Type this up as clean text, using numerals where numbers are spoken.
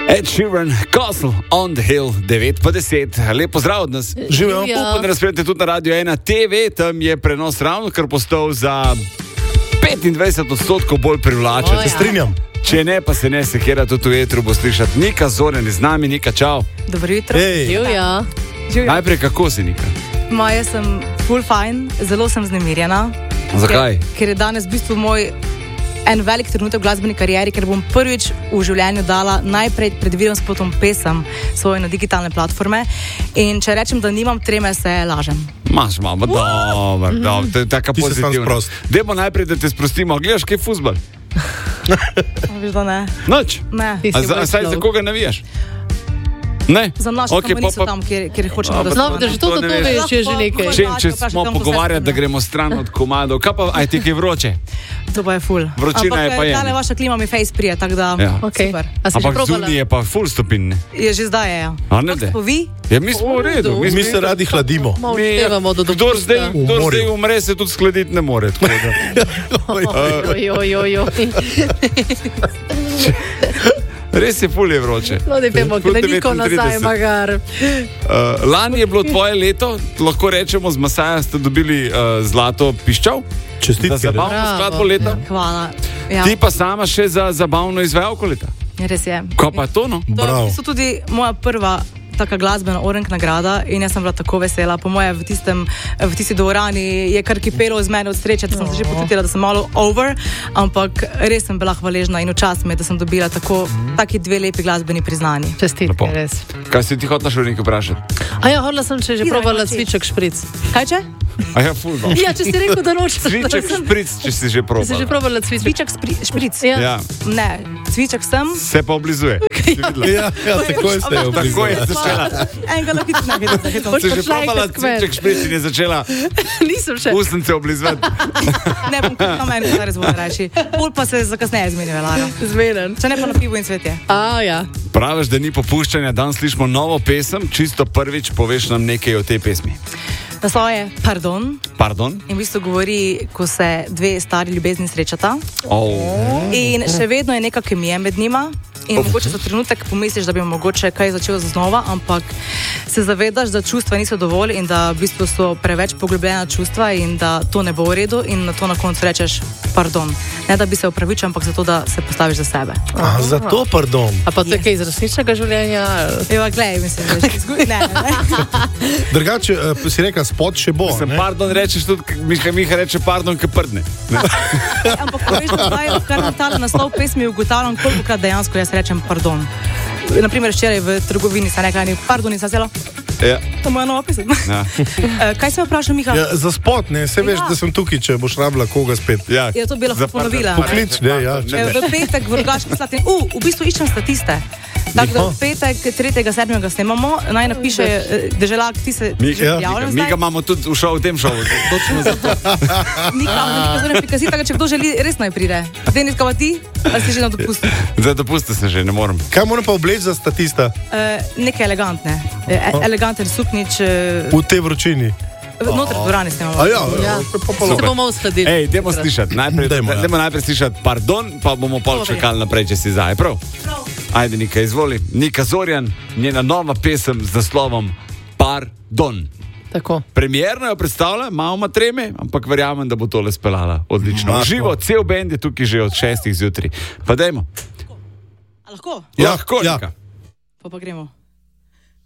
Ed Sheeran, Castle on the Hill, 9:10. Lep pozdrav od nas. Živijo. Upam, da nas spremljate tudi na Radio 1 TV. Tam je prenos ravno kar postal za 25% bolj privlačen. Se strinjam. Če ne, pa se ne sekira, tudi v etru bo slišati. Nika Zorjan je z nami. Nika, čau. Dobro jutro. Živjo. Najprej, kako si, Nika? Jaz sem full fine, zelo sem vznemirjena. Zakaj? Ker je danes v bistvu moj en velik trenutek v glasbeni karieri, ker bom prvič v življenju dala najprej predvidevam spotom pesem svoje na digitalne platforme. In če rečem, da nimam treme, se lažem. Imaš malo, dobro, to je taka Ti se sam pozitivna. sprost. Dajmo najprej, da te sprostimo. Gledaš, kaj je fuzbal? Veš, da ne. Noč. Ne. Saj za koga navijaš? Ne? Za naš Okej, okay, niso tam, kjer hočemo, da No, da že to ne veš. veš, če je že nekaj. Če smo pogovarjati, da gremo stran od komadov, kaj pa, aj ti kaj vroče? To pa je full. Vročina je pa je. Ampak vaša klima mi face prije, tako da Ja. Okay. super. A si že Ampak probala? zunaj je pa full stopinj. Je že zdaj, je. A ne, Kako de? smo vi? Ja, mi smo v redu. Mi smo- se radi hladimo. Mi- Uštevamo do Kdor dopusta. zdaj umre, se tudi skladiti ne more. tako da. Oj. Res je ful je vroče. No, ne vemo, Ful ker niko 39. nazaj, magar. Lani je bilo tvoje leto, lahko rečemo, z Masaja ste dobili zlato piščal. Čestitke. Za zabavno Bravo. skladbo leta. Hvala. Ja, Ti pa sama še za zabavno izvajalko leta. res je. Ko pa je to, no? To je v Bravo. bistvu tudi moja prva taka glasbena Orange nagrada in jaz sem bila tako vesela. Po moje v tisti dvorani je kar kipelo iz mene od sreče, da sem se že počutila, da sem malo over, ampak res sem bila hvaležna in včasih me, da sem dobila taki dve lepi glasbeni priznanji. Čestitke, Lepo. res. Kaj si ti hotela še nekaj vprašati? A ja, hodila sem, če že Ti probala zraven cviček špric. Kaj če? A ja, ful, no. Ja, če si rekel, da nočeš. Cviček špric, če si že Si že probala. probala cviček? Cviček špric? Ja. Ja, Ne, cviček sem. se pa oblizuje. Ja, tako je ste jo Tako je začela. Enega lahko ne vidim. Boš Si že prišla probala enkrat k meni. cviček špric in je začela Nisem še. ustnice oblizovati. Ne bom kot na meni, da res bo reči. Pol pa se za kasneje zmenijo, Lara. Zmeden. Če ne pa na pivo in cvetje. A, ja. Praviš, da ni popuščanja, danes slišimo novo pesem, čisto prvič poveš nam nekaj o tej pesmi. Naslov je Pardon Pardon? in v bistvu govori, ko se dve stari ljubezni srečata in še vedno je neka kemija med njima. In mogoče za trenutek pomisliš, da bi mogoče kaj začel znova, ampak se zavedaš, da čustva niso dovolj in da v bistvu so preveč poglobljena čustva in da to ne bo v redu in na to na koncu rečeš pardon. Ne da bi se opravičil, ampak zato, da se postaviš za sebe. Zato pardon. A pa to je kaj iz resničnega življenja? Evo, glej, mislim, da je zgodaj. Ne. Drugače, si rekel, spot še bo. Sem ne? pardon rečeš tudi, Miha reče pardon, ki prdne. Ampak ko veš, da zdaj, kar na ta naslov pesmi ugotavljam, kolikokrat dejansko jaz rečem pardon. Naprimer, včeraj v trgovini sem rekla, pardon, in sem zelo. Ja. To je moja nova pesem. Ja. Kaj se vprašal, Miha? Ja, za spot, ne, se veš, Ja. da sem tukaj, če boš rabila koga spet. Ja. Ja, to bi lahko Za pardon. ponovila. Poklic, ne, ja. V petek v Rogaški Slatini. V bistvu iščem statiste. Tako da v petek 3.7. snemamo, naj napiše Deželak, ti se že prijavljam Mi ga zdaj. imamo tudi v šovu, v tem šovu. Točno zato. Če kdo želi, res naj pride. Denis, kaj pa ti? Ali si že na dopustu? Za dopuste se že ne morem. Kaj moram pa obleči za statista Nekaj elegantne. Eleganten suknič. v tej vročini? Noter v dvorani snemamo. A ja, Ja. pa Se pa bomo uskladili. Ej, dajmo slišati. Dajmo, ja. Dajmo najprej slišati pardon, pa bomo pol čakali naprej, če si zdaj. Prav? Ajde, Nika, izvoli. Nika Zorjan, njena nova pesem z naslovom Pardon. Tako. Premierno jo predstavlja, malo ima treme, ampak verjamem, da bo tole speljala odlično. Lahko. Živo, cel bend je tukaj že od 6 zjutraj. Pa dajmo. A lahko? Lahko, ja. Nika. Pa gremo.